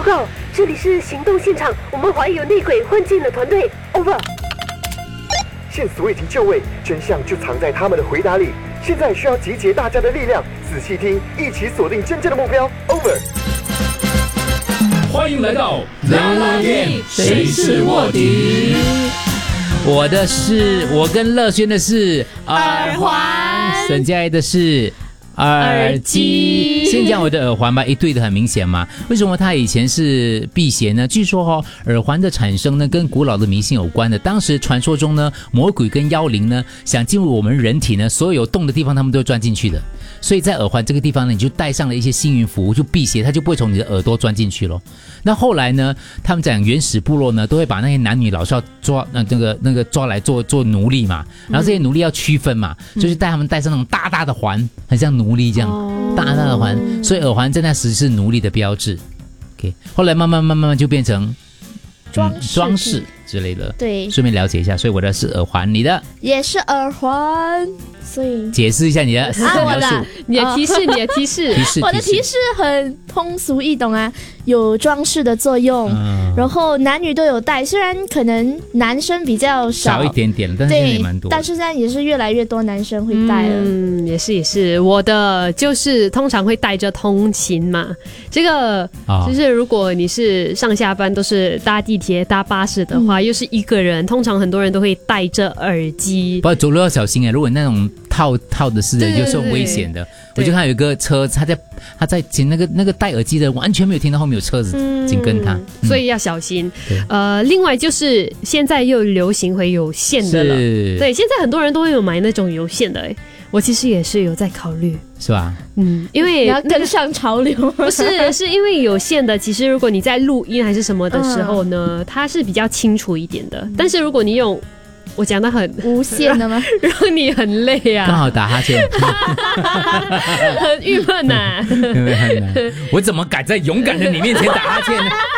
告，这里是行动现场，我们怀疑有内鬼混进了团队。Over。 线索已经就位，真相就藏在他们的回答里。现在需要集结大家的力量，仔细听，一起锁定真正的目标。Over。 欢迎来到啦啦链，谁是卧底？ 我的是，我跟乐轩的是耳环， 沈佳宜的是耳机。先讲我的耳环吧，对的很明显嘛。为什么它以前是辟邪呢？据说耳环的产生呢跟古老的迷信有关的。当时传说中呢，魔鬼跟妖灵呢想进入我们人体呢，所有洞的地方他们都会钻进去的。所以在耳环这个地方呢，你就戴上了一些幸运符，就辟邪，它就不会从你的耳朵钻进去咯。那后来呢，他们讲原始部落呢，都会把那些男女老少抓抓来做奴隶嘛，然后这些奴隶要区分嘛，就是带他们戴上那种大大的环，很像奴隶这样，大大的环，所以耳环在那时是奴隶的标志。OK， 后来慢慢就变成装饰之类的。 对， 顺便了解一下，所以我的是耳环，你的也是耳环，所以解释一下你的描述。 你的提示， 我的提示很通俗易懂啊，有装饰的作用，然后男女都有戴，虽然可能男生比较少一点点，但是现在也蛮多， 但是现在也是越来越多男生会戴了。 也是，我的就是通常会带着通勤嘛，这个就是如果你是上下班都是搭地铁搭巴士的话，又是一个人，通常很多人都会戴着耳机。 不过走路要小心如果那种套的是有时候危险的。我就看有一个车，他在紧那个戴耳机的完全没有听到后面有车子紧跟他， 所以要小心。另外就是现在又流行回有线的了，对，现在很多人都会有买那种有线的。我其实也是有在考虑， 是吧？ 因为你要跟上潮流， 不是因为有线的，其实如果你在录音还是什么的时候呢，它是比较清楚一点的。但是如果你用我讲的很无线的吗？ 让你很累啊， 刚好打哈欠， 很郁闷呐。 我怎么敢在勇敢的你面前打哈欠呢？